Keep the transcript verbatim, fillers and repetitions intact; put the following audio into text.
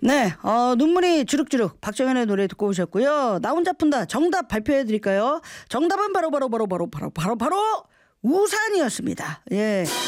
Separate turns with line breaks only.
네, 어, 눈물이 주룩주룩 박정현의 노래 듣고 오셨고요. 나 혼자 푼다 정답 발표해 드릴까요? 정답은 바로 바로 바로 바로 바로 바로 바로 우산이었습니다. 예.